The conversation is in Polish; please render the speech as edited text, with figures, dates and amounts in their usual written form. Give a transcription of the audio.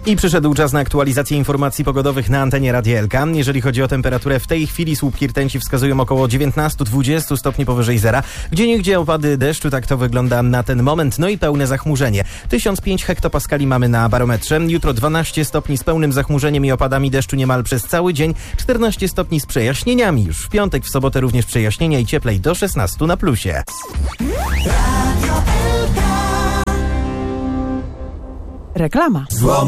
I przyszedł czas na aktualizację informacji pogodowych na antenie Radia LK. Jeżeli chodzi o temperaturę, w tej chwili słupki rtęci wskazują około 19-20 stopni powyżej zera. Gdzieniegdzie opady deszczu, tak to wygląda na ten moment. No i pełne zachmurzenie. 1005 hektopaskali mamy na barometrze. Jutro 12 stopni z pełnym zachmurzeniem i opadami deszczu niemal przez cały dzień. 14 stopni z przejaśnieniami. Już w piątek, w sobotę również przejaśnienia i cieplej do 16 na plusie. Reklama.